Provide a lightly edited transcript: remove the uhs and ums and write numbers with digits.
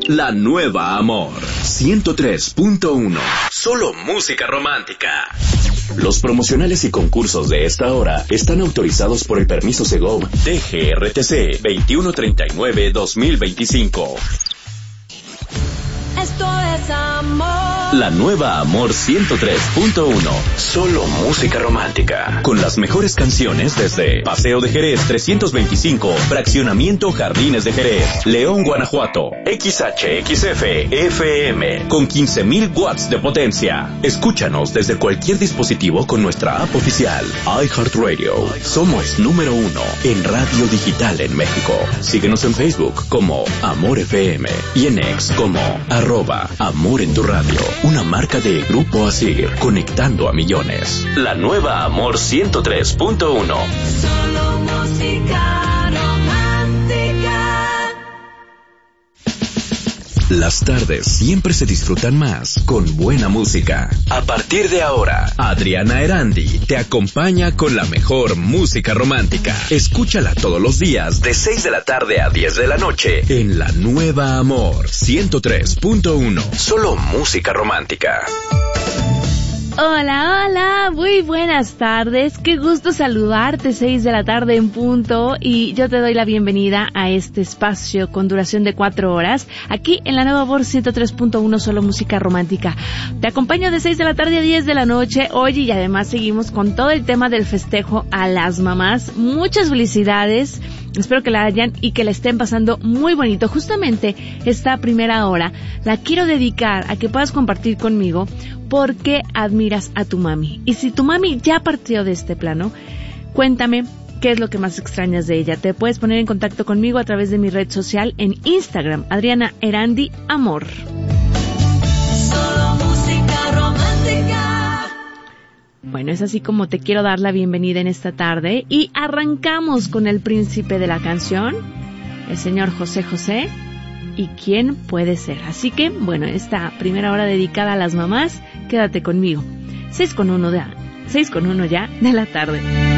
La Nueva Amor 103.1. Solo música romántica. Los promocionales y concursos de esta hora están autorizados por el permiso Segov DGRTC 2139-2025. Esto es amor. La Nueva Amor 103.1. Solo música romántica. Con las mejores canciones desde Paseo de Jerez 325, Fraccionamiento Jardines de Jerez, León, Guanajuato. XHXF FM con 15,000 watts de potencia. Escúchanos desde cualquier dispositivo con nuestra app oficial iHeartRadio. Somos número 1 en radio digital en México. Síguenos en Facebook como Amor FM y en X como @Amor en tu radio. Una marca de Grupo Asir, conectando a millones. La Nueva Amor 103.1. Solo música romántica. Las tardes siempre se disfrutan más con buena música. A partir de ahora, Adriana Erandi te acompaña con la mejor música romántica. Escúchala todos los días de 6 de la tarde a 10 de la noche en La Nueva Amor 103.1. Solo música romántica. Hola, hola, muy buenas tardes, qué gusto saludarte, 6 de la tarde en punto, y yo te doy la bienvenida a este espacio con duración de 4 horas, aquí en La Nueva Amor 103.1, solo música romántica. Te acompaño de 6 de la tarde a 10 de la noche, hoy, y además seguimos con todo el tema del festejo a las mamás. Muchas felicidades. Espero que la hayan y que la estén pasando muy bonito. Justamente esta primera hora la quiero dedicar a que puedas compartir conmigo por qué admiras a tu mami. Y si tu mami ya partió de este plano, cuéntame qué es lo que más extrañas de ella. Te puedes poner en contacto conmigo a través de mi red social en Instagram, Adriana Erandi Amor. Solo música romántica. Bueno, es así como te quiero dar la bienvenida en esta tarde y arrancamos con el príncipe de la canción, el señor José José, y quién puede ser. Así que, bueno, esta primera hora dedicada a las mamás, quédate conmigo. 6:01 ya de la tarde.